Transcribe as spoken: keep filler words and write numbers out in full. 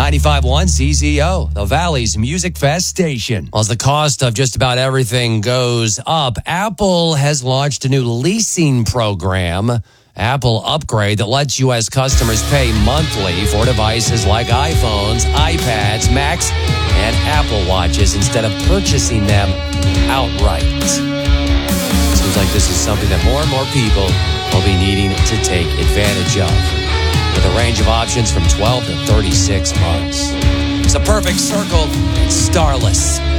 ninety-five point one C Z O, the Valley's Music Fest station. As the cost of just about everything goes up, Apple has launched a new leasing program, Apple Upgrade, that lets U S customers pay monthly for devices like iPhones, iPads, Macs, and Apple Watches instead of purchasing them outright. Seems like this is something that more and more people will be needing to take advantage of, with a range of options from twelve to thirty-six months. It's a perfect circle. It's Starless.